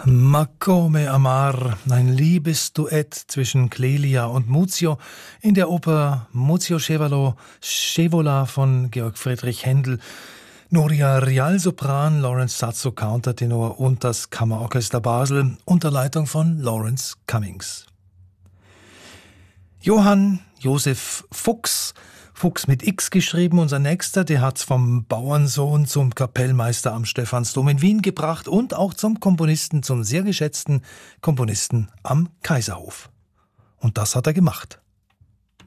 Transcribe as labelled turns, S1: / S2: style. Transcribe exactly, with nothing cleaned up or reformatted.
S1: Ma come amar, ein Liebesduett zwischen Clelia und Muzio in der Oper Muzio Scevolo Scevola von Georg Friedrich Händel. Nuria Realsopran, Lawrence Sazzo Countertenor und das Kammerorchester Basel unter Leitung von Lawrence Cummings. Johann Josef Fuchs, Fuchs mit X geschrieben, unser Nächster, der hat's vom Bauernsohn zum Kapellmeister am Stephansdom in Wien gebracht und auch zum Komponisten, zum sehr geschätzten Komponisten am Kaiserhof. Und das hat er gemacht.